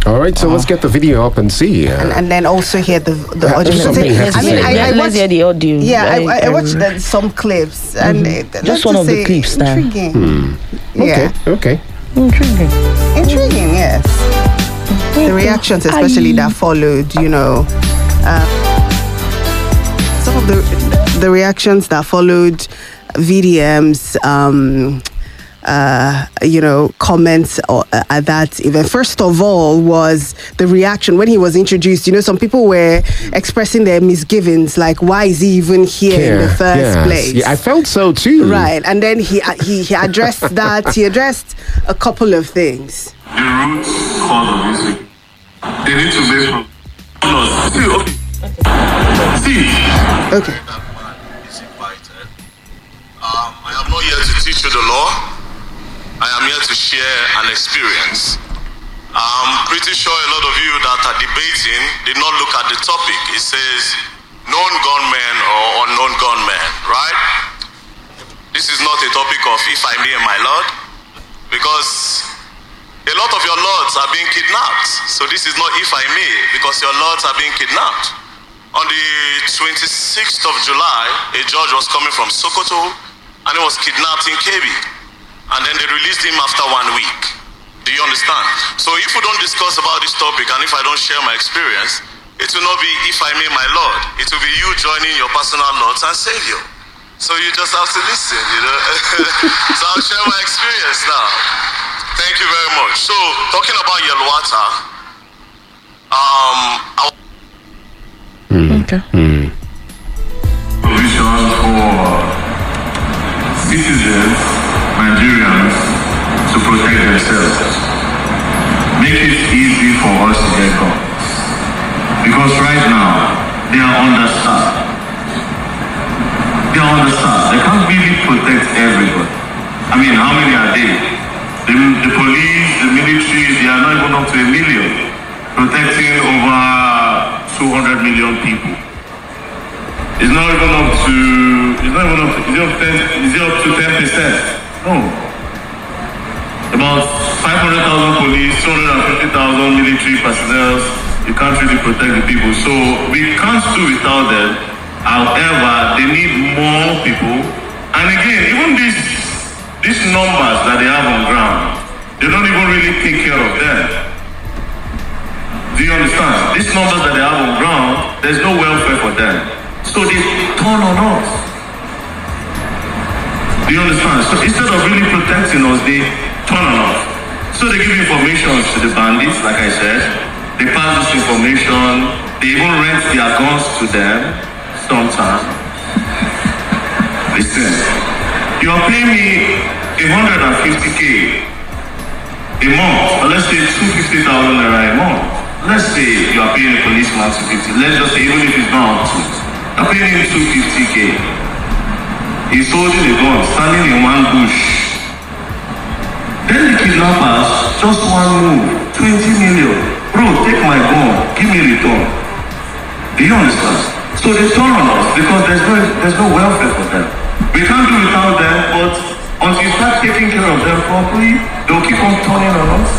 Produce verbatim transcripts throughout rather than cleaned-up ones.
All right, so uh, let's get the video up and see. Uh, and, and then also hear the the uh, audio. I mean, I, I watched, let's hear the audio. Yeah, I, I, I um, watched uh, some clips, and mm-hmm. it, just one of the clips. Intriguing. Hmm. Okay. Yeah. Okay. Intriguing. Intriguing. Yes. The reactions, especially that followed, you know, uh, some of the the reactions that followed V D M's. Um, Uh, you know, comments or, uh, at that event. First of all, was the reaction when he was introduced. You know, some people were expressing their misgivings, like, why is he even here Care. in the first yes. place? Yeah, I felt so too. Right, and then he uh, he he addressed that. He addressed a couple of things. The root cause of music, they need to make from. See, okay. See. Okay. Um, I am not here to teach you the law. I am here to share an experience. I'm pretty sure a lot of you that are debating did not look at the topic. It says known gunmen or unknown gunmen, right? This is not a topic of if I may, my lord, because a lot of your lords are being kidnapped. So this is not if I may, because your lords are being kidnapped. On the twenty-sixth of July, a judge was coming from Sokoto and he was kidnapped in K B. And then they released him after one week. Do you understand? So if we don't discuss about this topic and if I don't share my experience, it will not be if I may, my lord. It will be you joining your personal lords and savior. So you just have to listen, you know. So I'll share my experience now. Thank you very much. So talking about Yelwata, um, I mm. okay. Mm. Provision for citizens, Nigerians, to protect themselves. Make it easy for us to get guns. Because right now, they are understaffed. They are understaffed. They can't really protect everybody. I mean, how many are they? The, the police, the military, they are not even up to a million. Protecting over two hundred million people. It's not even up to, it's not even up to, is it up to ten, is it up to ten percent? No. About five hundred thousand police, two hundred fifty thousand military personnel, you can't really protect the people. So we can't do without them. However, they need more people. And again, even these, these numbers that they have on ground, they don't even really take care of them. Do you understand? These numbers that they have on ground, there's no welfare for them. So they turn on us. Do you understand? So instead of really protecting us, they turn on us. So they give information to the bandits, like I said. They pass this information. They even rent their guns to them sometimes. Listen, you are paying me one hundred fifty K a month, or let's say two hundred fifty thousand naira a month. Let's say you are paying a policeman two hundred fifty. Let's just say even if it's not up to, I'm paying him two hundred fifty K. He's holding a gun, standing in one bush. Then the kidnappers, just one move, twenty million. Bro, take my gun, give me return. Do you understand? So they turn on us because there's no there's no welfare for them. We can't do without them, but until you start taking care of them properly, they'll keep on turning on us.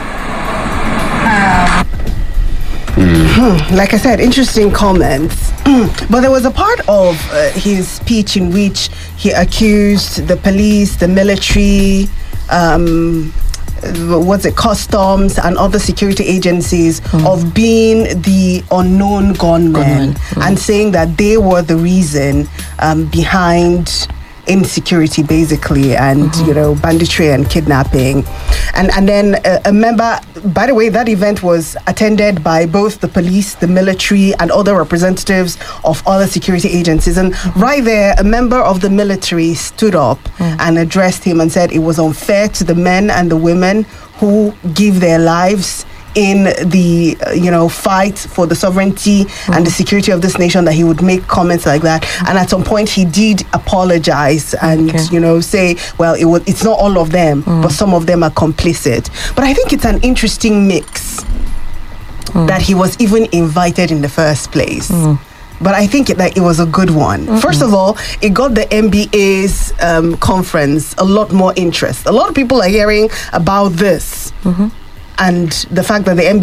Hmm, like I said, interesting comments. But there was a part of uh, his speech in which he accused the police, the military, um, what's it, customs and other security agencies mm. of being the unknown gunmen, gunmen. Mm. and saying that they were the reason um, behind insecurity, basically, and mm-hmm. you know, banditry and kidnapping. And and then uh, a member, by the way, that event was attended by both the police, the military, and other representatives of other security agencies. And mm-hmm. right there, a member of the military stood up mm. and addressed him and said it was unfair to the men and the women who give their lives in the uh, you know, fight for the sovereignty mm. and the security of this nation, that he would make comments like that. And at some point he did apologize and okay. you know, say, well, it was it's not all of them, mm. but some of them are complicit. But I think it's an interesting mix mm. that he was even invited in the first place. Mm. But I think that it was a good one. Mm-hmm. First of all, it got the N B A's um, conference a lot more interest. A lot of people are hearing about this. Mm-hmm. And the fact that the N B A